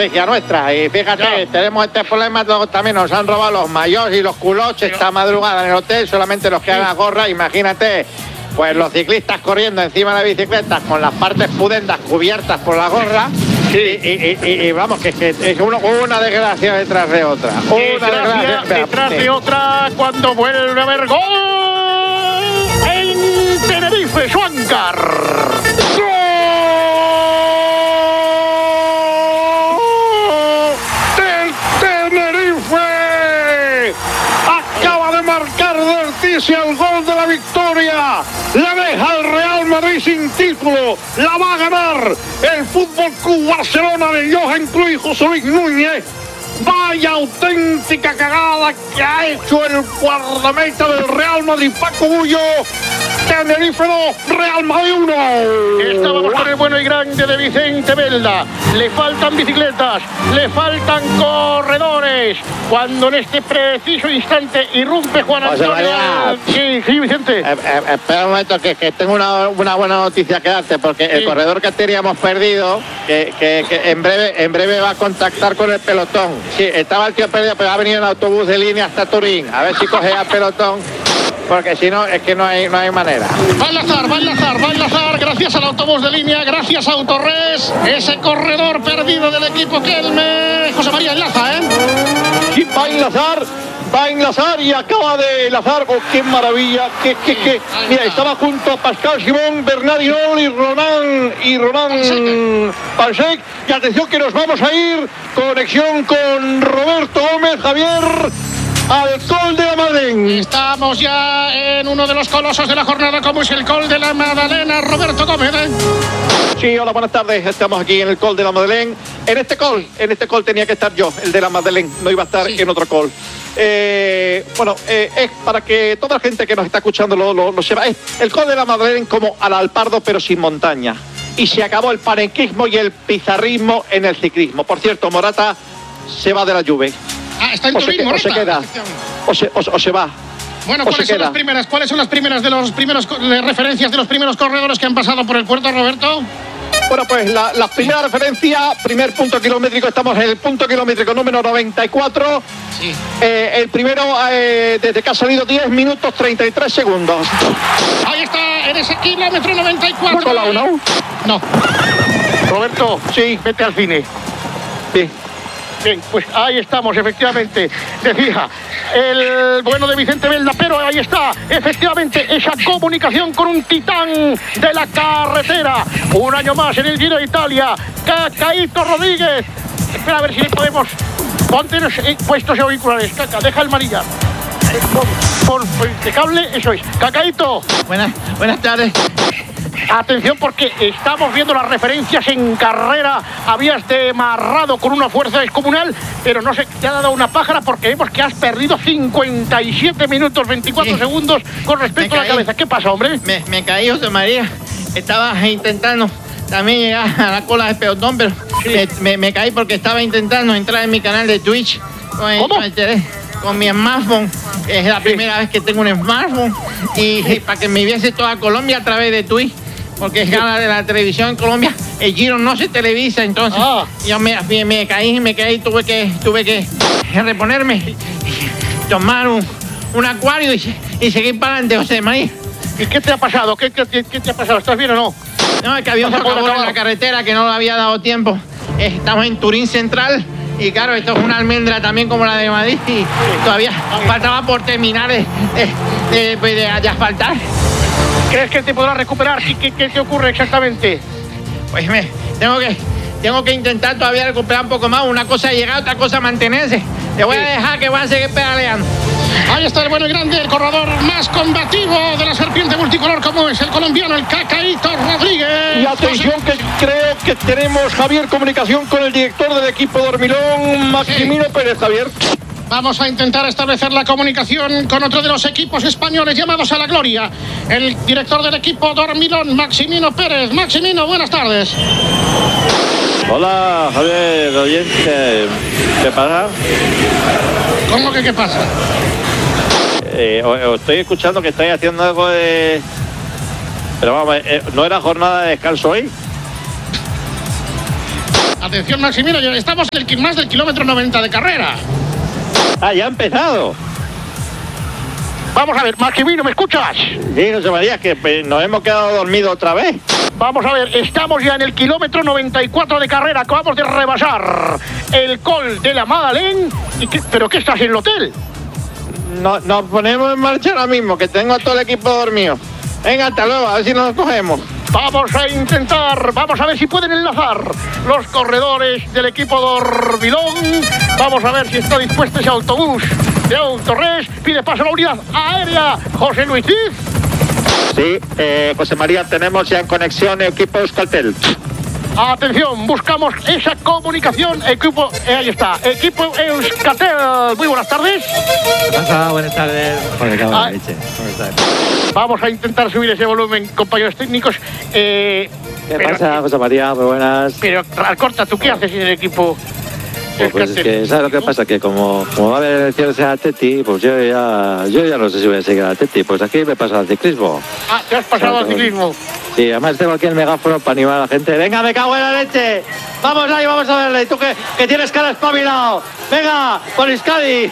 estrategia nuestra. Y fíjate, tenemos este problema, también nos han robado los mayores y los culottes esta madrugada en el hotel, solamente los que hagan gorra, imagínate. Pues los ciclistas corriendo encima de la bicicleta con las partes pudendas cubiertas por la gorra. Y vamos, que es una desgracia detrás de otra. Una desgracia detrás de otra cuando vuelve a haber gol en Tenerife, Schwankar. ¡Gol del Tenerife! Acaba de marcar Dertisi el gol de la victoria. La deja el Real Madrid sin título. La va a ganar el Fútbol Club Barcelona de Johan Cruyff y José Luis Núñez. Vaya auténtica cagada que ha hecho el guardameta del Real Madrid, Paco Bullo. Tenerife 2, Real Madrid 1. Estábamos con el bueno y grande de Vicente Belda. Le faltan bicicletas, le faltan corredores. Cuando en este preciso instante irrumpe Juan Antonio. Sí, Vicente. Espera un momento, que tengo una buena noticia que darte, porque el corredor que teníamos perdido, que en breve va a contactar con el pelotón. Sí, estaba el tío perdido, pero ha venido en autobús de línea hasta Turín. A ver si coge al pelotón, porque si no, es que no hay manera. Va a enlazar, gracias al autobús de línea, gracias a Autorres, ese corredor perdido del equipo Kelme. José María enlaza, Sí, va a enlazar y acaba de enlazar. Oh, qué maravilla, mira, estaba junto a Pascal Simón, Bernard Hinault y Ronan Pansec. Y atención que nos vamos a ir, conexión con Roberto Gómez, Javier, al Col de la Madeleine. Estamos ya en uno de los colosos de la jornada, como es el Col de la Madalena. Roberto Gómez. Sí, hola, buenas tardes. Estamos aquí en el Col de la Madeleine. En este col tenía que estar yo, el de la Madeleine. No iba a estar en otro col. Es para que toda la gente que nos está escuchando lo sepa. Es el Col de la Madeleine como al Alpardo, pero sin montaña. Y se acabó el panenquismo y el pizarrismo en el ciclismo. Por cierto, Morata se va de la Juve. Está en Turín, Morata. O se queda, o se va. Bueno, ¿cuáles son las primeras de los primeros referencias de los primeros corredores que han pasado por el puerto, Roberto? Bueno, pues la primera referencia, primer punto kilométrico, estamos en el punto kilométrico número 94. Sí. El primero, desde que ha salido 10 minutos 33 segundos. Ahí está, en ese kilómetro 94. ¿No colado, no? No. Roberto, sí, Vete al cine. Sí. Bien, pues ahí estamos, efectivamente. Decía el bueno de Vicente Belda, pero ahí está, efectivamente, esa comunicación con un titán de la carretera. Un año más en el Giro de Italia, Cacaíto Rodríguez. Espera a ver si le podemos... Ponte puestos auriculares, Caca, deja el manillar. Por el cable, eso es. Cacaíto. Buenas tardes. Atención, porque estamos viendo las referencias en carrera. Habías demarrado con una fuerza descomunal, pero no se te ha dado una pájara porque vemos que has perdido 57 minutos 24 segundos con respecto a la cabeza. ¿Qué pasa, hombre? Me caí, José María. Estaba intentando también llegar a la cola del pelotón, pero me caí porque estaba intentando entrar en mi canal de Twitch con mi smartphone. Es la primera vez que tengo un smartphone y para que me viese toda Colombia a través de Twitch, porque es gana de la televisión en Colombia. El Giro no se televisa, entonces yo me caí, tuve que reponerme, tomar un acuario y seguir para adelante, José María. ¿Y qué te ha pasado? ¿Qué te ha pasado? ¿Estás bien o no? No, es que había un socavón en la carretera que no le había dado tiempo. Estamos en Turín Central y claro, esto es una almendra también como la de Madrid y todavía faltaba por terminar de asfaltar. ¿Crees que te podrás recuperar? ¿Qué te ocurre exactamente? Pues tengo que intentar todavía recuperar un poco más. Una cosa es llegar, otra cosa mantenerse. Te voy a dejar que voy a seguir pedaleando. Ahí está el bueno y grande, el corredor más combativo de la serpiente multicolor, como es el colombiano, el Cacaíto Rodríguez. Y atención, que creo que tenemos, Javier, comunicación con el director del equipo Dormilón, Maximino Pérez. Javier. Vamos a intentar establecer la comunicación con otro de los equipos españoles llamados a la gloria. El director del equipo Dormilón, Maximino Pérez. Maximino, buenas tardes. Hola, Javier, oyente. ¿Qué pasa? ¿Cómo que qué pasa? Os estoy escuchando que estáis haciendo algo de... Pero vamos, ¿no era jornada de descanso hoy? Atención, Maximino, ya estamos en más del kilómetro 90 de carrera. Ah, ya ha empezado. Vamos a ver, Maximino, ¿me escuchas? Sí, José María, que nos hemos quedado dormidos otra vez. Vamos a ver, estamos ya en el kilómetro 94 de carrera. Acabamos de rebasar el Col de la Madeleine. ¿Pero qué estás en el hotel? No, nos ponemos en marcha ahora mismo, que tengo a todo el equipo dormido. Venga, hasta luego, a ver si nos cogemos. Vamos a intentar, vamos a ver si pueden enlazar los corredores del equipo Dormilón. Vamos a ver si está dispuesto ese autobús de Autores. Pide paso a la unidad aérea, José Luis Cid. Sí, José María, tenemos ya en conexión equipo Euskaltel. Atención, buscamos esa comunicación. Equipo, ahí está, equipo Euskaltel. Muy buenas tardes. ¿Qué pasa? Buenas tardes. Joder, cago en la leche. Buenas tardes. Vamos a intentar subir ese volumen, compañeros técnicos. ¿Qué pasa, José María? Muy buenas. Pero, Alcorta, ¿tú qué haces en el equipo? Pues es que, ¿sabes lo que pasa? Que como va a haber elecciones en Atleti, pues yo ya no sé si voy a seguir a Atleti. Pues aquí me pasa al ciclismo. Ah, ¿te has pasado al ciclismo? Sí, además tengo aquí el megáfono para animar a la gente. ¡Venga, me cago en la leche! ¡Vamos ahí, vamos a verle! ¡Tú que tienes cara espabilado! ¡Venga, por Euskadi!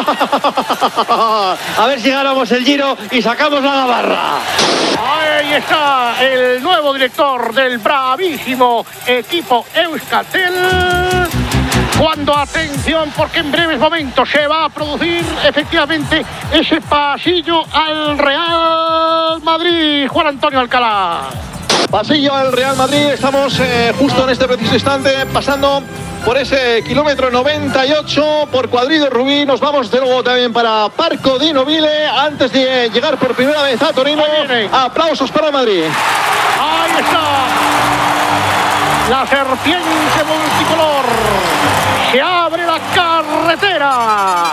A ver si ganamos el Giro y sacamos la Navarra. Ahí está el nuevo director del bravísimo equipo Euskaltel. Cuando, atención, porque en breves momentos se va a producir efectivamente ese pasillo al Real Madrid. Juan Antonio Alcalá. Pasillo al Real Madrid, estamos justo en este preciso instante pasando por ese kilómetro 98 por Cuadrido Rubí. Nos vamos de nuevo también para Parco di Nobile antes de llegar por primera vez a Torino. Aplausos para Madrid. Ahí está la serpiente multicolor. Se abre la carretera.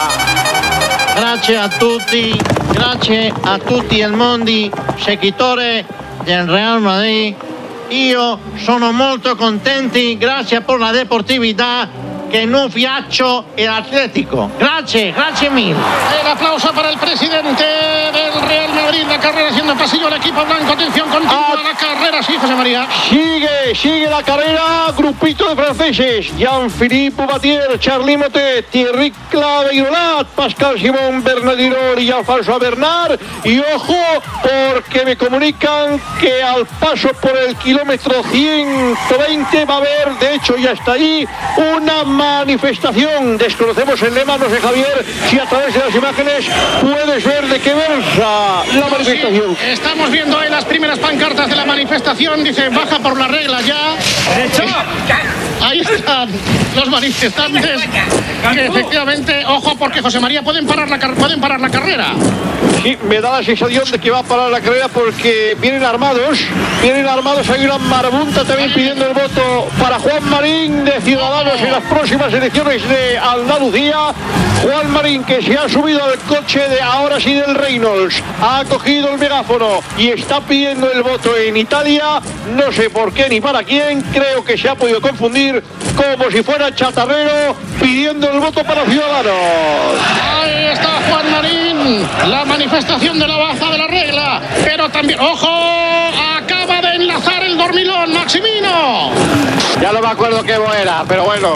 Grazie a tutti il mondi, seguitore del Real Madrid. Io sono molto contenti, grazie per la deportività che non piaccio el Atlético. Grazie mille. El aplauso para el presidente del Real Madrid. La carrera haciendo pasillo al equipo blanco. Atención, continúa la carrera. Sí, José María. Sigue la carrera. Grupito de franceses. Jean-Philippe Batier, Charly Motet, Thierry Claveyrolat, Pascal Simón, Bernardino y Alfonso Bernard. Y ojo, porque me comunican que al paso por el kilómetro 120 va a haber, de hecho ya está ahí, una manifestación. Desconocemos el lema, no sé, Javier, si a través de las imágenes puedes ver de qué versa la manifestación. Sí, estamos viendo ahí las primeras pancartas de la manifestación. Dice, baja por la regla ya. Ahí están los manifestantes. Que efectivamente, ojo, porque José María pueden parar la carrera. Sí, me da la sensación de que va a parar la carrera porque vienen armados. Hay una marabunta también pidiendo el voto para Juan Marín de Ciudadanos en las próximas elecciones de Andalucía. Juan Marín, que se ha subido al coche de ahora sí del Reynolds, ha cogido el megáfono y está pidiendo el voto en Italia. No sé por qué ni para quién, creo que se ha podido confundir, como si fuera chatarrero pidiendo el voto para Ciudadanos. Ahí está Juan Marín, la manifestación de la baja de la regla, pero también, ojo, acaba de enlazar el Dormilón, Maximino. Ya no me acuerdo qué era, pero bueno,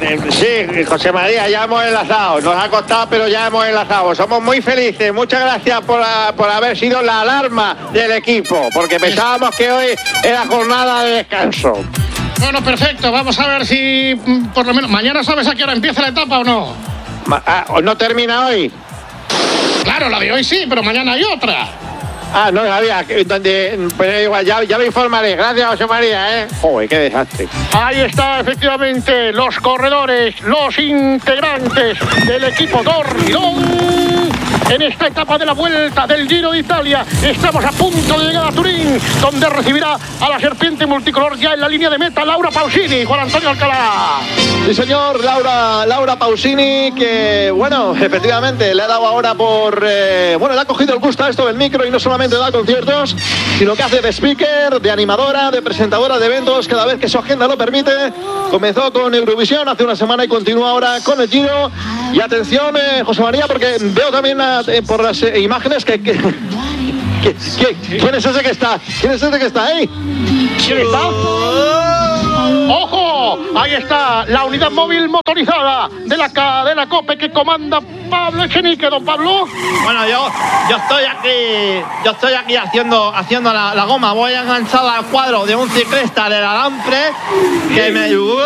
sí, José María, ya hemos enlazado. Nos ha costado, pero ya hemos enlazado. Somos muy felices. Muchas gracias por haber sido la alarma del equipo, porque pensábamos que hoy era jornada de descanso. Bueno, perfecto. Vamos a ver si por lo menos mañana sabes a qué hora empieza la etapa o no. ¿No termina hoy? Claro, la de hoy sí, pero mañana hay otra. Ah, no sabía, pero igual, ya me informaré. Gracias, José María, Joder, qué desastre. Ahí está, efectivamente, los corredores, los integrantes del equipo Dormilón. En esta etapa de la vuelta del Giro de Italia, estamos a punto de llegar a Turín, donde recibirá a la serpiente multicolor ya en la línea de meta Laura Pausini. Juan Antonio Alcalá. Sí, señor, Laura Pausini, que, bueno, efectivamente, le ha dado ahora le ha cogido el gusto a esto del micro y no solamente da conciertos, sino que hace de speaker, de animadora, de presentadora de eventos cada vez que su agenda lo permite. Comenzó con Eurovisión hace una semana y continúa ahora con el Giro. Y atención, José María, porque veo también por las imágenes que ¿quién es ese que está? ¿Quién es ese que está ahí? ¿Quién está? ¡Ojo! Bueno, ahí está la unidad móvil motorizada de la cadena COPE que comanda Pablo Echenique. Don Pablo. Bueno, yo estoy aquí haciendo la goma. Voy enganchado al cuadro de un ciclista de la Lampre que me... ¡Voy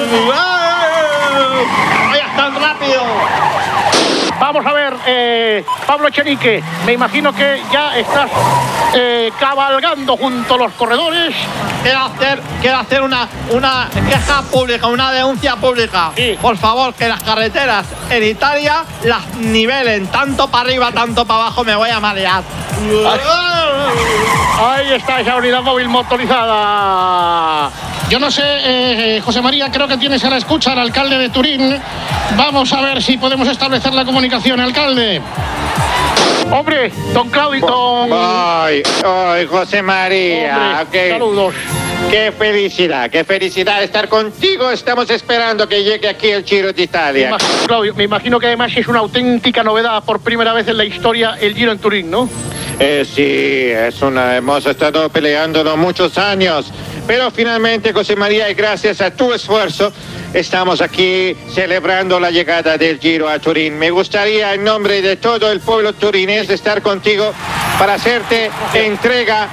tan rápido! Vamos a ver, Pablo Echenique, me imagino que ya estás cabalgando junto a los corredores. Quiero hacer una queja pública, una denuncia pública. Sí. Por favor, que las carreteras en Italia las nivelen tanto para arriba, tanto para abajo, me voy a marear. Ahí está esa unidad móvil motorizada. Yo no sé, José María, creo que tienes a la escucha al alcalde de Turín. Vamos a ver si podemos establecer la comunicación, alcalde. Hombre, don Claudio, Ay, José María. hombre, saludos. Qué felicidad estar contigo. Estamos esperando que llegue aquí el Giro de Italia. Claudio, me imagino que además es una auténtica novedad por primera vez en la historia el Giro en Turín, ¿no? Sí, hemos estado peleándolo muchos años, pero finalmente, José María, y gracias a tu esfuerzo, estamos aquí celebrando la llegada del Giro a Turín. Me gustaría, en nombre de todo el pueblo turinés, estar contigo para hacerte entrega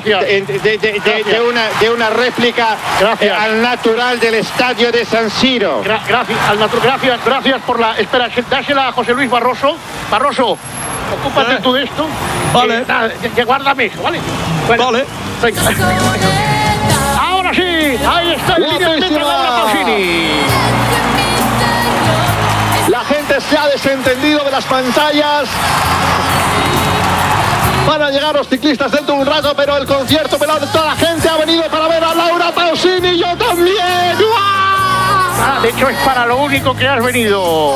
de una réplica al natural del estadio de San Siro. Gracias por la... Espera, dásela a José Luis Barroso. Barroso, ocúpate tú de esto. Vale. Guárdame eso, ¿vale? Bueno, Vale. Venga. Ahora sí, ahí está el líder de Laura Pausini. La gente se ha desentendido de las pantallas. Van a llegar los ciclistas dentro de un rato, pero el concierto pelado de toda la gente ha venido para ver a Laura Pausini. Yo también. De hecho, es para lo único que has venido.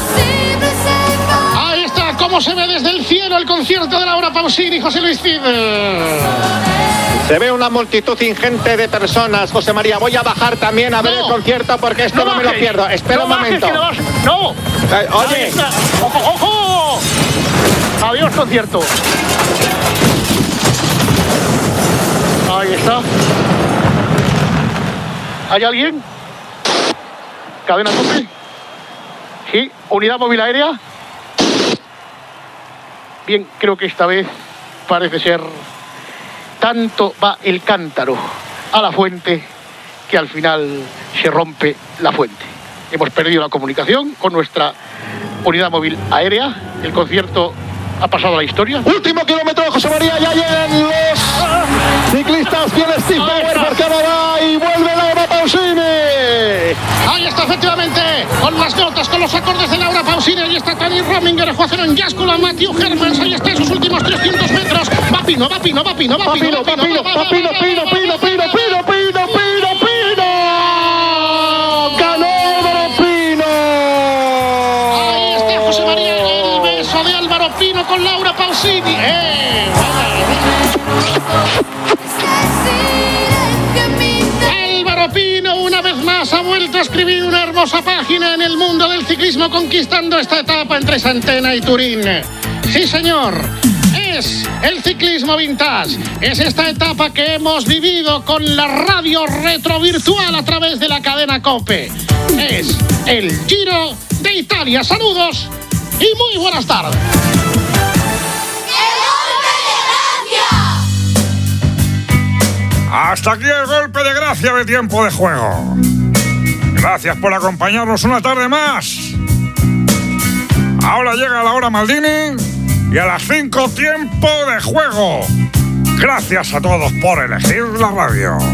Ahí está, cómo se ve desde el cielo el concierto de Laura Pausini, José Luis Cid. Se ve una multitud ingente de personas, José María. Voy a bajar también a ver el concierto porque esto no me lo pierdo. Espera un momento. ¡No! Oye. ¡Ojo! Adiós, concierto. Ahí está. ¿Hay alguien? ¿Cadena COPE? Sí, unidad móvil aérea. Bien, creo que esta vez parece ser... Tanto va el cántaro a la fuente que al final se rompe la fuente. Hemos perdido la comunicación con nuestra unidad móvil aérea. El concierto ha pasado a la historia. Último kilómetro, José María. Ya llegan los ciclistas. Viene Steve Bauer por Canadá y vuelve Laura Pausini. Ahí está, efectivamente, con las notas, con los acordes de Laura Pausini. Ahí está Tani Rominger, Juan Yáscula, Matthew Hermans. Ahí está, esos últimos 300 metros. Va Pino. ¡Ganó Álvaro Pino! Ahí está, José María, el beso de Álvaro Pino con Laura Pausini. Álvaro Pino una vez más ha vuelto a escribir una hermosa página en el mundo del ciclismo, conquistando esta etapa entre Santena y Turín. Sí, señor. Es el ciclismo vintage. Es esta etapa que hemos vivido con la radio retrovirtual a través de la cadena COPE. Es el Giro de Italia. Saludos y muy buenas tardes. Hasta aquí el golpe de gracia de tiempo de juego. Gracias por acompañarnos una tarde más. Ahora llega la hora Maldini y a las 5 tiempo de juego. Gracias a todos por elegir la radio.